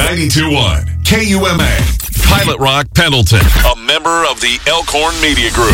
92.1 KUMA. Pilot Rock Pendleton, a member of the Elkhorn Media Group.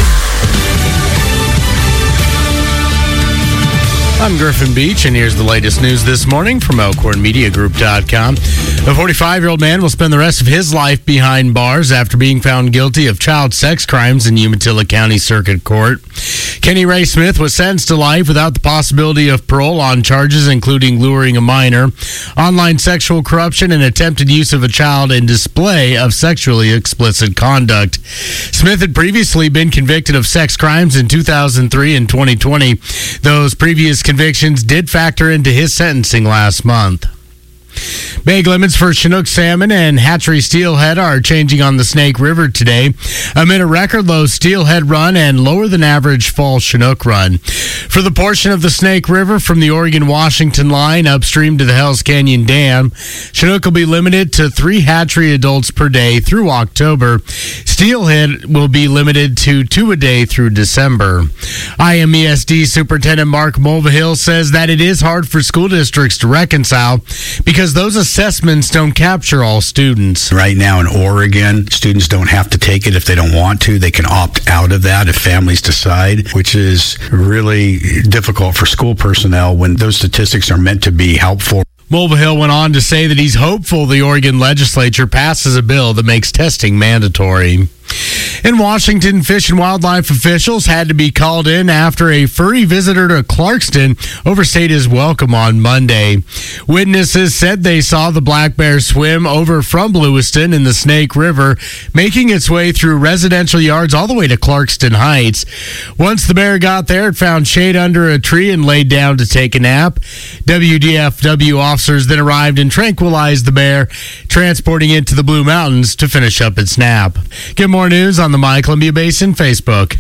I'm Griffin Beach, and here's the latest news this morning from ElkhornMediaGroup.com. A 45-year-old man will spend the rest of his life behind bars after being found guilty of child sex crimes in Umatilla County Circuit Court. Kenny Ray Smith was sentenced to life without the possibility of parole on charges including luring a minor, online sexual corruption, and attempted use of a child in display of sexually explicit conduct. Smith had previously been convicted of sex crimes in 2003 and 2020. Those previous convictions did factor into his sentencing last month. Bag limits for Chinook salmon and hatchery steelhead are changing on the Snake River today amid a record low steelhead run and lower than average fall Chinook run. For the portion of the Snake River from the Oregon-Washington line upstream to the Hells Canyon Dam, Chinook will be limited to 3 hatchery adults per day through October. Steelhead will be limited to 2 a day through December. IMESD Superintendent Mark Mulvihill says that it is hard for school districts to reconcile because those assessments don't capture all students. Right now in Oregon, students don't have to take it if they don't want to. They can opt out of that if families decide, which is really difficult for school personnel when those statistics are meant to be helpful. Mulvihill went on to say that he's hopeful the Oregon legislature passes a bill that makes testing mandatory. In Washington, Fish and Wildlife officials had to be called in after a furry visitor to Clarkston overstayed his welcome on Monday. Witnesses said they saw the black bear swim over from Lewiston in the Snake River, making its way through residential yards all the way to Clarkston Heights. Once the bear got there, it found shade under a tree and laid down to take a nap. WDFW officers then arrived and tranquilized the bear, transporting it to the Blue Mountains to finish up its nap. Get more news on the My-Columbia Basin Facebook.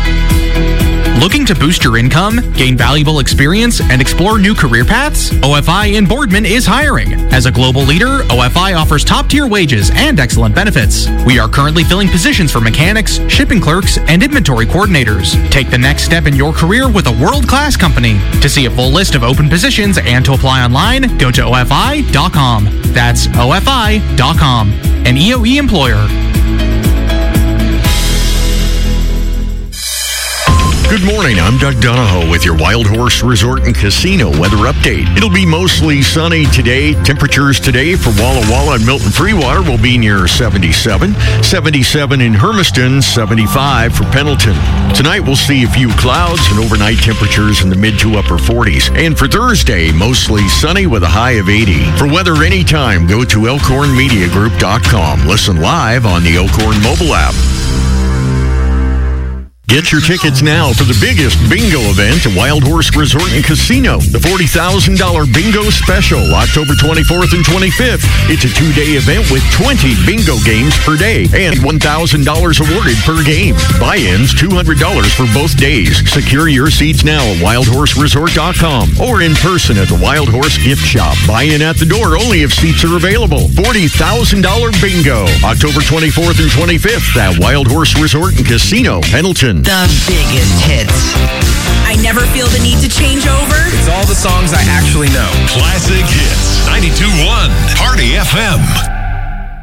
Looking to boost your income, gain valuable experience, and explore new career paths? OFI in Boardman is hiring. As a global leader, OFI offers top-tier wages and excellent benefits. We are currently filling positions for mechanics, shipping clerks, and inventory coordinators. Take the next step in your career with a world-class company. To see a full list of open positions and to apply online, go to OFI.com. That's OFI.com. An EOE employer. Good morning, I'm Doug Donahoe with your Wild Horse Resort and Casino weather update. It'll be mostly sunny today. Temperatures today for Walla Walla and Milton Freewater will be near 77. 77 in Hermiston, 75 for Pendleton. Tonight we'll see a few clouds and overnight temperatures in the mid to upper 40s. And for Thursday, mostly sunny with a high of 80. For weather anytime, go to ElkhornMediaGroup.com. Listen live on the Elkhorn mobile app. Get your tickets now for the biggest bingo event at Wild Horse Resort and Casino. The $40,000 Bingo Special, October 24th and 25th. It's a 2-day event with 20 bingo games per day and $1,000 awarded per game. Buy-ins, $200 for both days. Secure your seats now at wildhorseresort.com or in person at the Wild Horse Gift Shop. Buy-in at the door only if seats are available. $40,000 bingo, October 24th and 25th at Wild Horse Resort and Casino, Pendleton. The biggest hits. I never feel the need to change over. It's all the songs I actually know. Classic Hits, 92.1 Party FM.